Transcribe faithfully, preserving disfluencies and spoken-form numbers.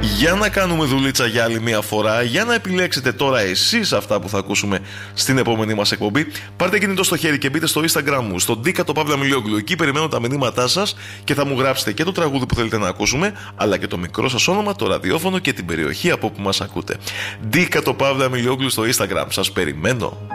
Για να κάνουμε δουλίτσα για άλλη μία φορά, για να επιλέξετε τώρα εσείς αυτά που θα ακούσουμε στην επόμενη μας εκπομπή, πάρτε κινητό στο χέρι και μπείτε στο Instagram μου, στον Ντίκα το Παύλα Μιλόγλου. Εκεί περιμένω τα μηνύματά σας και θα μου γράψετε και το τραγούδι που θέλετε να ακούσουμε, αλλά και το μικρό σας όνομα, το ραδιόφωνο και την περιοχή από όπου μας ακούτε. Ντίκα το Παύλα Μιλόγλου στο Instagram. Σας περιμένω.